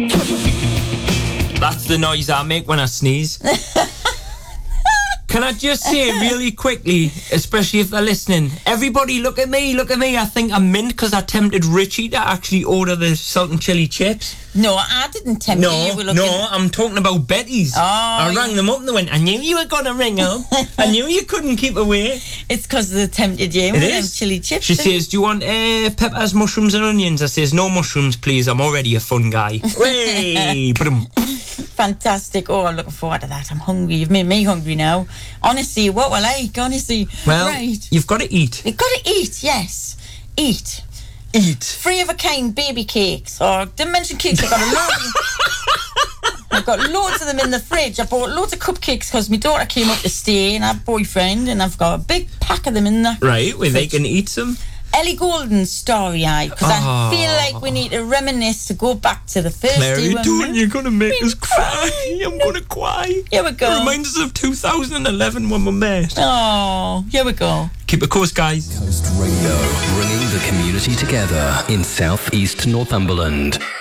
That's the noise I make when I sneeze. Can I just say really quickly, especially if they're listening, everybody look at me. I think I'm mint because I tempted Richie to actually order the salt and chili chips. No, I didn't tempt you. No, I'm talking about Betty's. I rang them up and they went, I knew you were going to ring up. I knew you couldn't keep away. It's because they tempted you with them chili chips. She says, do you want peppers, mushrooms and onions? I says, no mushrooms, please. I'm already a fun guy. Way! Fantastic. Oh, I'm looking forward to that. I'm hungry. You've made me hungry now. Honestly, what will I like? Honestly. Well, right. You've got to eat. You've got to eat, yes. Eat. Free of a kind baby cakes. Or didn't mention cakes. I've got loads of them in the fridge. I bought loads of cupcakes because my daughter came up to stay and her boyfriend, and I've got a big pack of them in the right, where they can eat some. Ellie Goulding's story, because I feel like we need to reminisce, to go back to the first Clary, don't you're going to make us cry. I'm going to cry. Here we go. It reminds us of 2011 when we met. Oh, here we go. Keep it close, guys. Coast Radio, bringing the community together in South East Northumberland.